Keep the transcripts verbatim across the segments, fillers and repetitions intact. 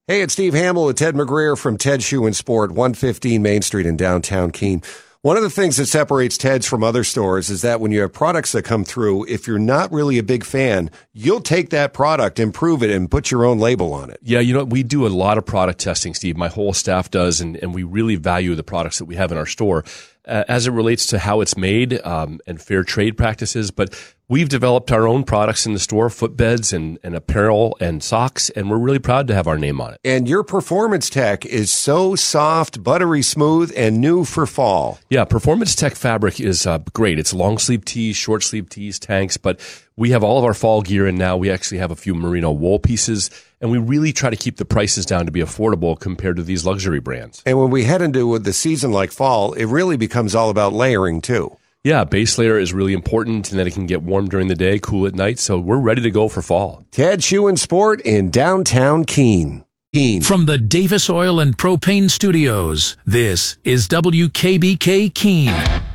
Hey, it's Steve Hamill with Ted McGreer from Ted Shoe and Sport, one fifteen Main Street in downtown Keene. One of the things that separates Ted's from other stores is that when you have products that come through, if you're not really a big fan, you'll take that product, improve it, and put your own label on it. Yeah, you know, we do a lot of product testing, Steve. My whole staff does, and, and we really value the products that we have in our store uh, as it relates to how it's made um, and fair trade practices. But we've developed our own products in the store, footbeds and, and apparel and socks, and we're really proud to have our name on it. And your Performance Tech is so soft, buttery smooth, and new for fall. Yeah, Performance Tech fabric is uh, great. It's long sleeve tees, short sleeve tees, tanks, but we have all of our fall gear in now. We actually have a few merino wool pieces, and we really try to keep the prices down to be affordable compared to these luxury brands. And when we head into the season like fall, it really becomes all about layering too. Yeah, base layer is really important, and that it can get warm during the day, cool at night. So we're ready to go for fall. Ted Shoe and Sport in downtown Keene. Keene. From the Davis Oil and Propane Studios, this is W K B K Keene.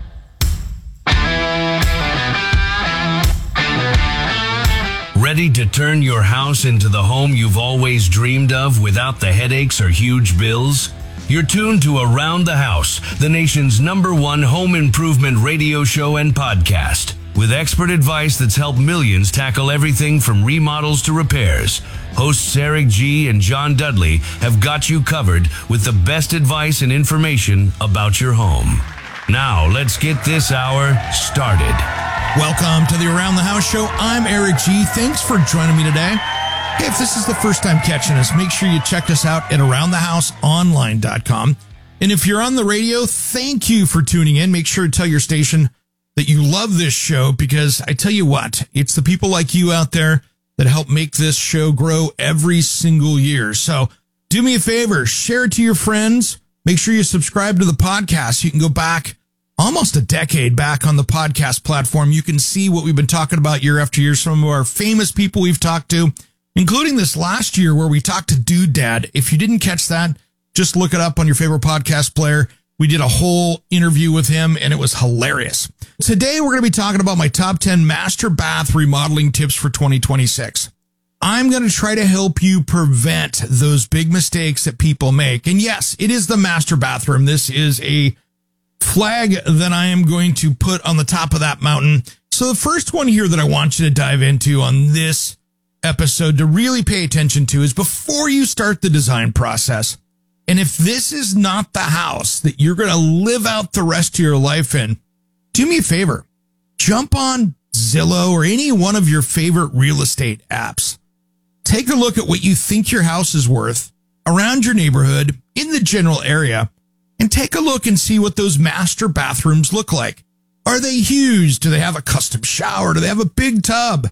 Ready to turn your house into the home you've always dreamed of without the headaches or huge bills? You're tuned to Around the House, the nation's number one home improvement radio show and podcast, with expert advice that's helped millions tackle everything from remodels to repairs. Hosts Eric G. and John Dudley have got you covered with the best advice and information about your home. Now, let's get this hour started. Welcome to the Around the House show. I'm Eric G. Thanks for joining me today. Hey, if this is the first time catching us, make sure you check us out at around the house online dot com. And if you're on the radio, thank you for tuning in. Make sure to tell your station that you love this show, because I tell you what, it's the people like you out there that help make this show grow every single year. So do me a favor, share it to your friends. Make sure you subscribe to the podcast. You can go back almost a decade back on the podcast platform. You can see what we've been talking about year after year. Some of our famous people we've talked to, including this last year where we talked to Dude Dad. If you didn't catch that, just look it up on your favorite podcast player. We did a whole interview with him, and it was hilarious. Today, we're going to be talking about my top ten master bath remodeling tips for twenty twenty-six. I'm going to try to help you prevent those big mistakes that people make. And yes, it is the master bathroom. This is a flag that I am going to put on the top of that mountain. So the first one here that I want you to dive into on this episode to really pay attention to is before you start the design process. And if this is not the house that you're going to live out the rest of your life in, do me a favor, jump on Zillow or any one of your favorite real estate apps. Take a look at what you think your house is worth around your neighborhood in the general area, and take a look and see what those master bathrooms look like. Are they huge? Do they have a custom shower? Do they have a big tub?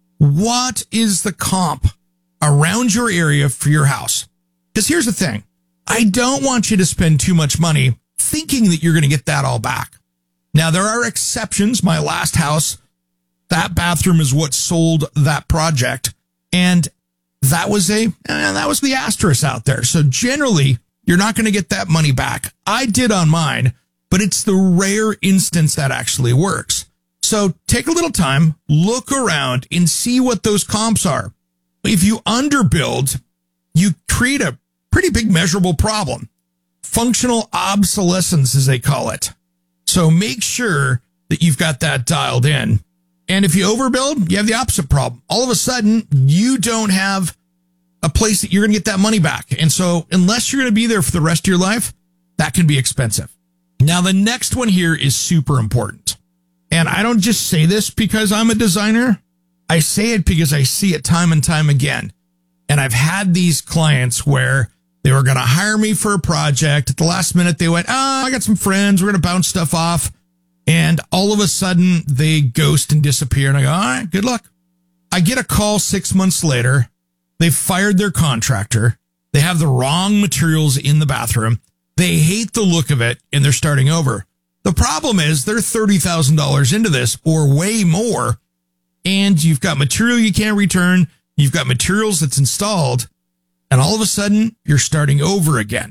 What is the comp around your area for your house? Because here's the thing. I don't want you to spend too much money thinking that you're going to get that all back. Now, there are exceptions. My last house, that bathroom is what sold that project. And that was a, eh, that was the asterisk out there. So generally, you're not going to get that money back. I did on mine, but it's the rare instance that actually works. So take a little time, look around, and see what those comps are. If you underbuild, you create a pretty big measurable problem. Functional obsolescence, as they call it. So make sure that you've got that dialed in. And if you overbuild, you have the opposite problem. All of a sudden, you don't have a place that you're going to get that money back. And so unless you're going to be there for the rest of your life, that can be expensive. Now, the next one here is super important. And I don't just say this because I'm a designer. I say it because I see it time and time again. And I've had these clients where they were going to hire me for a project. At the last minute, they went, oh, I got some friends. We're going to bounce stuff off. And all of a sudden, they ghost and disappear. And I go, all right, good luck. I get a call six months later. They fired their contractor. They have the wrong materials in the bathroom. They hate the look of it, and they're starting over. The problem is they're thirty thousand dollars into this or way more, and you've got material you can't return. You've got materials that's installed, and all of a sudden, you're starting over again.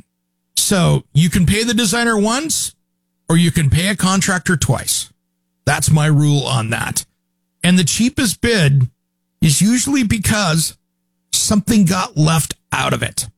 So you can pay the designer once, or you can pay a contractor twice. That's my rule on that. And the cheapest bid is usually because something got left out of it.